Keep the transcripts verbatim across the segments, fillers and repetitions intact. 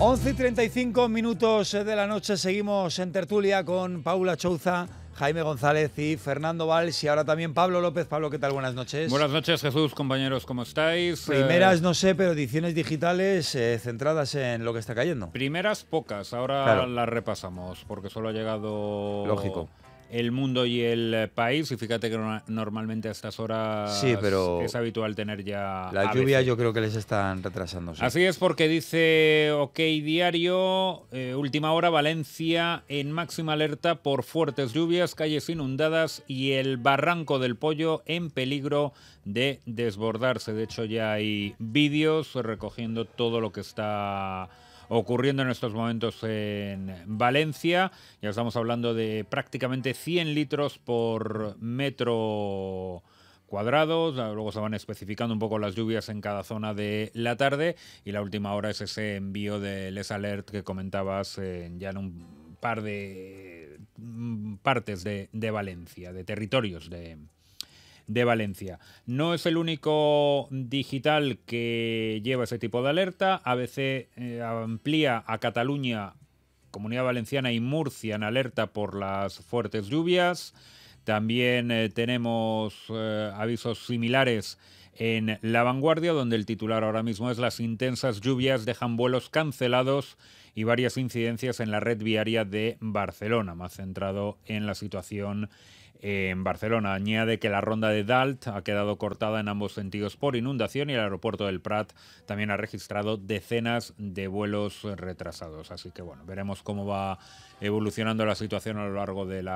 once y treinta y cinco minutos de la noche, seguimos en tertulia con Paula Chouza, Jaime González y Fernando Valls, y ahora también Pablo López. Pablo, ¿qué tal? Buenas noches. Buenas noches, Jesús, compañeros, ¿cómo estáis? Primeras, eh... no sé, pero ediciones digitales eh, centradas en lo que está cayendo. Primeras pocas, ahora claro. las repasamos, porque solo ha llegado... Lógico. El Mundo y El País, y fíjate que no, normalmente a estas horas sí, pero es habitual tener ya la A B C. lluvia yo creo que les están retrasando. Sí. Así es, porque dice OK Diario, eh, última hora, Valencia en máxima alerta por fuertes lluvias, calles inundadas y el Barranco del Pollo en peligro de desbordarse. De hecho, ya hay vídeos recogiendo todo lo que está ocurriendo en estos momentos en Valencia. Ya estamos hablando de prácticamente cien litros por metro cuadrado. Luego se van especificando un poco las lluvias en cada zona de la tarde, y la última hora es ese envío de Les Alert que comentabas en ya en un par de partes de, de Valencia, de territorios de de Valencia. No es el único digital que lleva ese tipo de alerta. A B C eh, amplía a Cataluña, Comunidad Valenciana y Murcia en alerta por las fuertes lluvias. También eh, tenemos eh, avisos similares en La Vanguardia, donde el titular ahora mismo es: las intensas lluvias dejan vuelos cancelados y varias incidencias en la red viaria de Barcelona, más centrado en la situación en Barcelona. Añade que la ronda de Dalt ha quedado cortada en ambos sentidos por inundación, y el aeropuerto del Prat también ha registrado decenas de vuelos retrasados. Así que bueno, veremos cómo va evolucionando la situación a lo largo de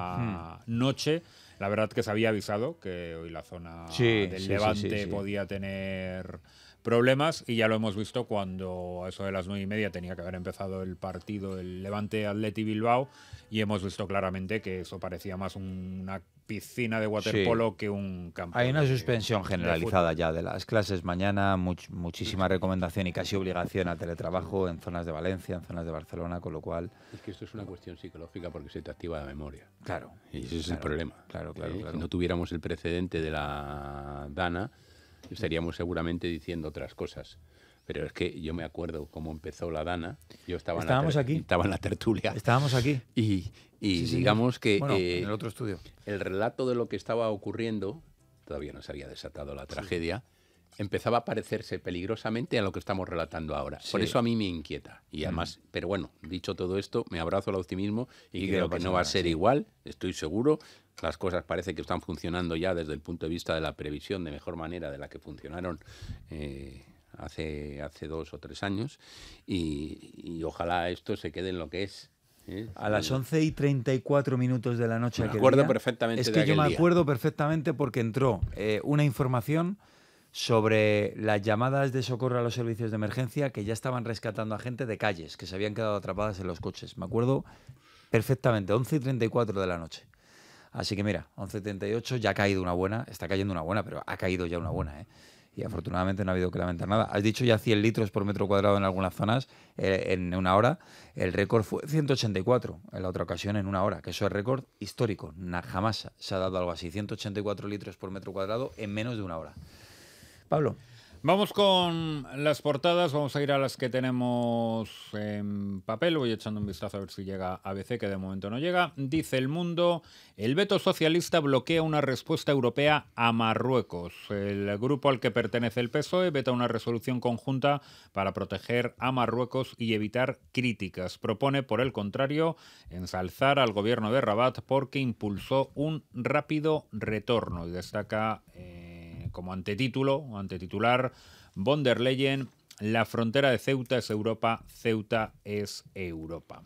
la hmm. noche. La verdad que se había avisado que hoy la zona sí, del sí, Levante sí, sí, sí. podía tener problemas, y ya lo hemos visto cuando a eso de las nueve y media tenía que haber empezado el partido, el Levante Athletic Bilbao, y hemos visto claramente que eso parecía más una piscina de waterpolo sí. que un campo. Hay una de, suspensión generalizada ya de las clases mañana, much, muchísima recomendación y casi obligación al teletrabajo en zonas de Valencia, en zonas de Barcelona, con lo cual... Es que esto es una cuestión psicológica porque se te activa la memoria. Claro. Y ese es claro, el problema. Claro, claro, ¿eh? claro. Si no tuviéramos el precedente de la Dana, estaríamos seguramente diciendo otras cosas. Pero es que yo me acuerdo cómo empezó la Dana. Yo estaba, Estábamos en la, aquí. estaba en la tertulia. Estábamos aquí. Y, y sí, digamos sí. que bueno, eh, en el otro estudio. El relato de lo que estaba ocurriendo, todavía no se había desatado la tragedia, sí. empezaba a parecerse peligrosamente a lo que estamos relatando ahora. Sí. Por eso a mí me inquieta. Y además, mm. pero bueno, dicho todo esto, me abrazo al optimismo y, y creo que no va a ser sí. igual, estoy seguro. Las cosas parece que están funcionando ya desde el punto de vista de la previsión de mejor manera de la que funcionaron eh, hace, hace dos o tres años, y, y ojalá esto se quede en lo que es. ¿eh? A las once y treinta y cuatro minutos de la noche. Me acuerdo día, perfectamente es de que aquel yo me día. acuerdo perfectamente porque entró eh, una información sobre las llamadas de socorro a los servicios de emergencia, que ya estaban rescatando a gente de calles que se habían quedado atrapadas en los coches. Me acuerdo perfectamente, once y treinta y cuatro de la noche. Así que mira, once y treinta y ocho, ya ha caído una buena, está cayendo una buena, pero ha caído ya una buena, ¿eh? Y afortunadamente no ha habido que lamentar nada. Has dicho ya cien litros por metro cuadrado en algunas zonas eh, en una hora. El récord fue ciento ochenta y cuatro en la otra ocasión en una hora, que eso es récord histórico. Na, jamás se ha dado algo así, ciento ochenta y cuatro litros por metro cuadrado en menos de una hora. Pablo. Vamos con las portadas, vamos a ir a las que tenemos en papel. Voy echando un vistazo a ver si llega A B C, que de momento no llega. Dice El Mundo: el veto socialista bloquea una respuesta europea a Marruecos. El grupo al que pertenece el P S O E veta una resolución conjunta para proteger a Marruecos y evitar críticas. Propone, por el contrario, ensalzar al gobierno de Rabat porque impulsó un rápido retorno, y destaca eh, como antetítulo o antetitular von der Leyen: la frontera de Ceuta es Europa, Ceuta es Europa.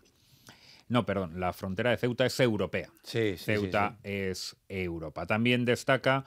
No, perdón, la frontera de Ceuta es europea. Sí, sí, Ceuta sí, sí. es Europa. También destaca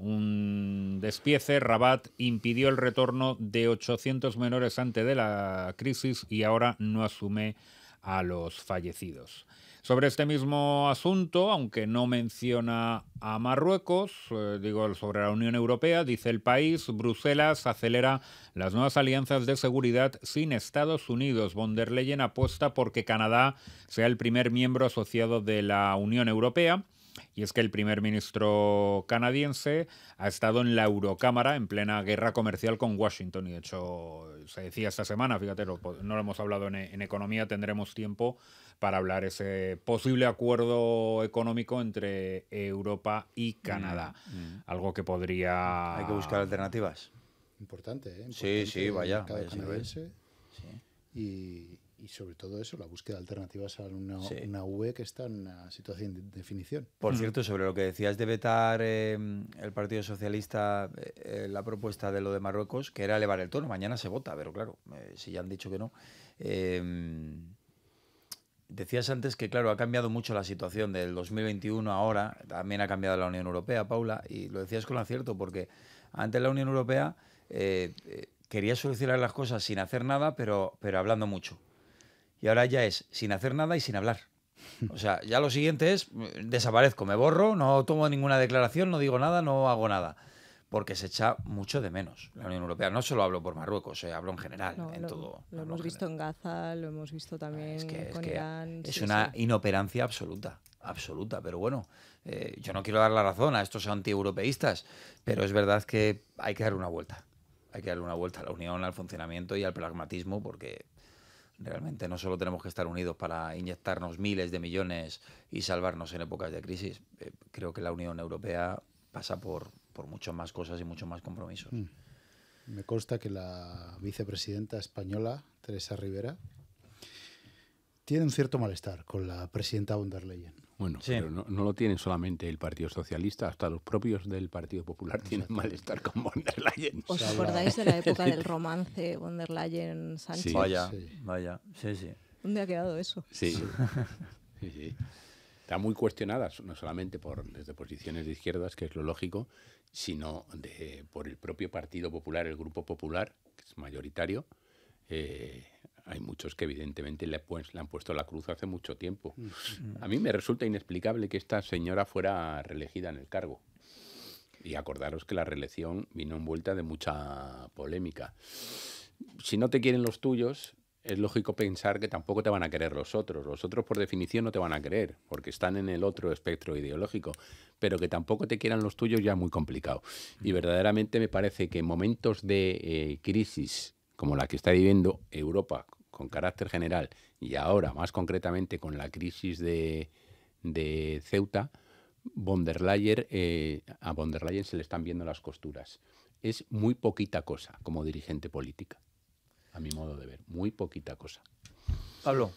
un despiece: Rabat impidió el retorno de ochocientos menores antes de la crisis y ahora no asume a los fallecidos. Sobre este mismo asunto, aunque no menciona a Marruecos, eh, digo sobre la Unión Europea, dice El País: Bruselas acelera las nuevas alianzas de seguridad sin Estados Unidos. Von der Leyen apuesta porque Canadá sea el primer miembro asociado de la Unión Europea. Y es que el primer ministro canadiense ha estado en la Eurocámara en plena guerra comercial con Washington. Y de hecho, se decía esta semana, fíjate, no lo hemos hablado en, en economía, tendremos tiempo para hablar ese posible acuerdo económico entre Europa y Canadá. Mm, mm. Algo que podría... Hay que buscar alternativas. Importante, ¿eh? Sí, Importante sí, vaya. El mercado vaya canadiense. Sí. Y... Y sobre todo eso, la búsqueda de alternativas a una, sí. una U E que está en una situación de definición. Por mm. cierto, sobre lo que decías de vetar eh, el Partido Socialista eh, la propuesta de lo de Marruecos, que era elevar el tono. Mañana se vota, pero claro, eh, si ya han dicho que no. Eh, decías antes que, claro, ha cambiado mucho la situación del dos mil veintiuno ahora. También ha cambiado la Unión Europea, Paula, y lo decías con acierto, porque antes la Unión Europea eh, eh, quería solucionar las cosas sin hacer nada, pero, pero hablando mucho. Y ahora ya es sin hacer nada y sin hablar. O sea, ya lo siguiente es desaparezco, me borro, no tomo ninguna declaración, no digo nada, no hago nada. Porque se echa mucho de menos la Unión Europea. No solo hablo por Marruecos, eh, hablo en general, no, en lo, todo. Lo hemos visto en Gaza, lo hemos visto también es que, con es que Irán. Es sí, una sí. inoperancia absoluta, absoluta. Pero bueno, eh, yo no quiero dar la razón a estos antieuropeístas, pero es verdad que hay que darle una vuelta. Hay que darle una vuelta a la Unión, al funcionamiento y al pragmatismo, porque... realmente no solo tenemos que estar unidos para inyectarnos miles de millones y salvarnos en épocas de crisis. Eh, creo que la Unión Europea pasa por, por muchas más cosas y muchos más compromisos. Mm. Me consta que la vicepresidenta española, Teresa Rivera, tiene un cierto malestar con la presidenta von der Leyen. Bueno, sí. pero no, no lo tienen solamente el Partido Socialista, hasta los propios del Partido Popular tienen Exacto. malestar con von der Leyen. ¿Os acordáis de la época del romance von der Leyen-Sánchez? Sí. Vaya, Sí. vaya, sí, sí. ¿Dónde ha quedado eso? Sí. Sí, sí. Está muy cuestionada, no solamente por desde posiciones de izquierdas, que es lo lógico, sino de, por el propio Partido Popular, el Grupo Popular, que es mayoritario. Eh, hay muchos que evidentemente le, pues, le han puesto la cruz hace mucho tiempo. A mí me resulta inexplicable que esta señora fuera reelegida en el cargo. Y acordaros que la reelección vino envuelta de mucha polémica. Si no te quieren los tuyos, es lógico pensar que tampoco te van a querer los otros. Los otros, por definición, no te van a querer, porque están en el otro espectro ideológico. Pero que tampoco te quieran los tuyos ya es muy complicado. Y verdaderamente me parece que en momentos de eh, crisis como la que está viviendo Europa con carácter general y ahora más concretamente con la crisis de, de Ceuta, von der Leyen, eh, a von der Leyen se le están viendo las costuras. Es muy poquita cosa como dirigente política, a mi modo de ver, muy poquita cosa. Pablo.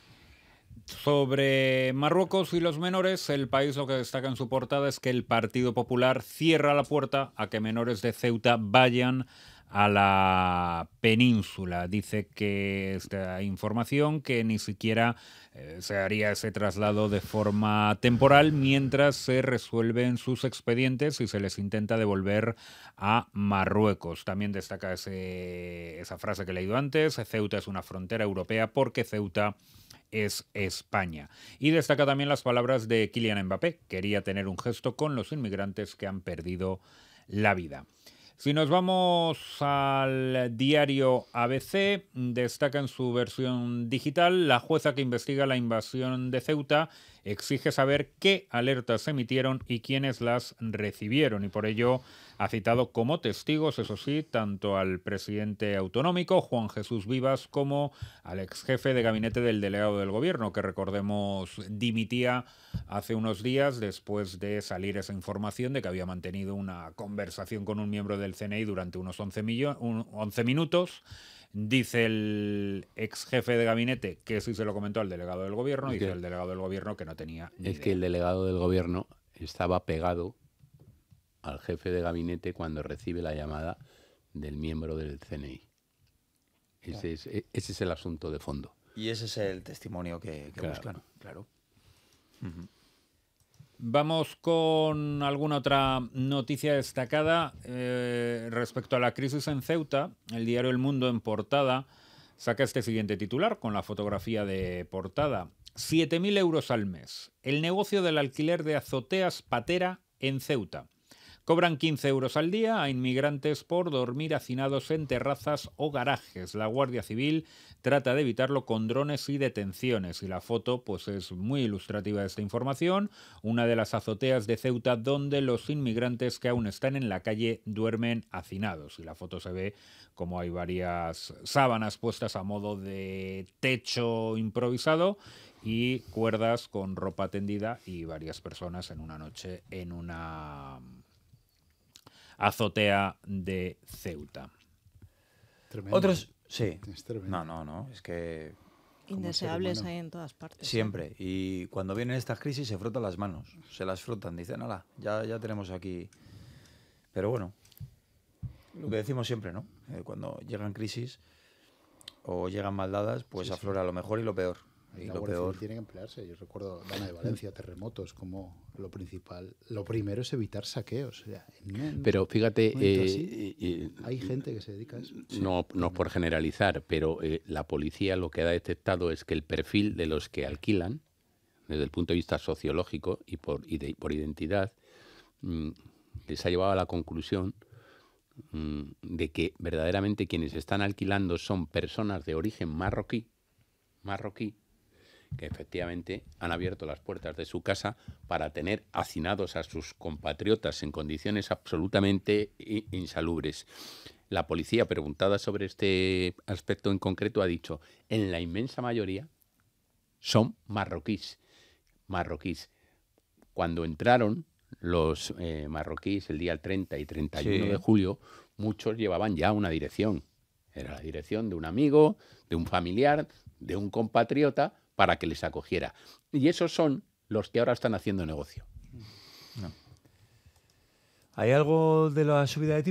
Sobre Marruecos y los menores, el país lo que destaca en su portada es que el Partido Popular cierra la puerta a que menores de Ceuta vayan a la península. Dice que esta información que ni siquiera eh, se haría ese traslado de forma temporal mientras se resuelven sus expedientes y se les intenta devolver a Marruecos. También destaca ese, esa frase que he leído antes: Ceuta es una frontera europea porque Ceuta es España. Y destaca también las palabras de Kylian Mbappé: quería tener un gesto con los inmigrantes que han perdido la vida. Si nos vamos al diario A B C, destaca en su versión digital: la jueza que investiga la invasión de Ceuta exige saber qué alertas se emitieron y quiénes las recibieron. Y por ello ha citado como testigos, eso sí, tanto al presidente autonómico, Juan Jesús Vivas, como al ex jefe de gabinete del delegado del gobierno, que recordemos dimitía hace unos días después de salir esa información de que había mantenido una conversación con un miembro del C N I durante unos once, millo- un, once minutos. Dice el ex jefe de gabinete que sí se lo comentó al delegado del gobierno, y dice el delegado del gobierno que no tenía ni Es idea. que el delegado del gobierno estaba pegado al jefe de gabinete cuando recibe la llamada del miembro del C N I. Ese es, ese es el asunto de fondo. Y ese es el testimonio que, que Claro. buscan, claro. Uh-huh. Vamos con alguna otra noticia destacada eh, respecto a la crisis en Ceuta. El diario El Mundo, en portada, saca este siguiente titular con la fotografía de portada: siete mil euros al mes. El negocio del alquiler de azoteas patera en Ceuta. Cobran quince euros al día a inmigrantes por dormir hacinados en terrazas o garajes. La Guardia Civil trata de evitarlo con drones y detenciones. Y la foto pues es muy ilustrativa de esta información. Una de las azoteas de Ceuta donde los inmigrantes que aún están en la calle duermen hacinados. Y la foto se ve como hay varias sábanas puestas a modo de techo improvisado y cuerdas con ropa tendida y varias personas en una noche en una azotea de Ceuta. Tremendo. Otros, sí. Es tremendo. No, no, no, es que Indeseables humano. hay en todas partes. siempre. Y cuando vienen estas crisis se frotan las manos, se las frotan, dicen, ala, ya, ya tenemos aquí. Pero bueno, lo que decimos siempre, ¿no? Eh, cuando llegan crisis o llegan maldadas, pues Sí, sí. aflora lo mejor y lo peor. Y La lo Guardia peor. Civil tiene que emplearse. Yo recuerdo Dana de Valencia, terremotos, como lo principal. Lo primero es evitar saqueos. O sea, en un Pero fíjate, momento eh, así, eh, eh, hay gente que se dedica a eso. no, no por generalizar, pero eh, la policía lo que ha detectado es que el perfil de los que alquilan, desde el punto de vista sociológico y por, y de- por identidad, mm, les ha llevado a la conclusión mm, de que verdaderamente quienes están alquilando son personas de origen marroquí, marroquí, que efectivamente han abierto las puertas de su casa para tener hacinados a sus compatriotas en condiciones absolutamente i- insalubres. La policía, preguntada sobre este aspecto en concreto, ha dicho, en la inmensa mayoría son marroquíes. Marroquíes. Cuando entraron los eh, marroquíes el día treinta y treinta y uno Sí. de julio, muchos llevaban ya una dirección. Era la dirección de un amigo, de un familiar, de un compatriota, para que les acogiera. Y esos son los que ahora están haciendo negocio. ¿Hay algo de la subida de tipos?